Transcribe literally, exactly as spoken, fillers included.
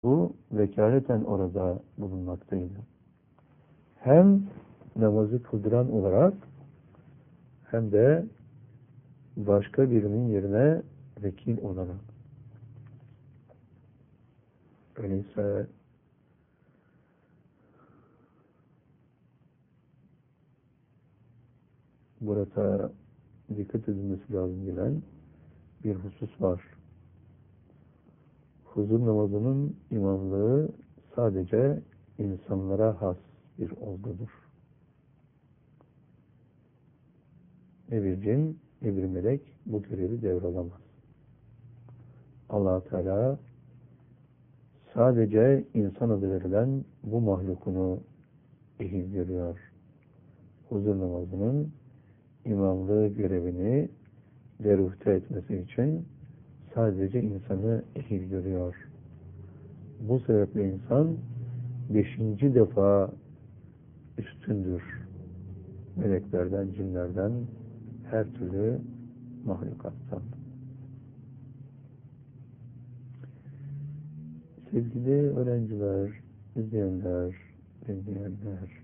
bu vekaleten orada bulunmaktaydı. Hem namazı kıldıran olarak hem de başka birinin yerine vekil olarak. Öyleyse burada dikkat edilmesi lazım gelen bir husus var. Huzur namazının imamlığı sadece insanlara has bir olgudur. Ne bir cin, ne bir melek bu görevi devralamaz. Allah Teala sadece insan adı verilen bu mahlukunu ehil görüyor. Huzur namazının imamlığı görevini deruhte etmesi için sadece insanı ehil görüyor. Bu sebeple insan beşinci defa üstündür. Meleklerden, cinlerden, her türlü mahlukattan. Sevgili öğrenciler, izleyenler, dinleyenler,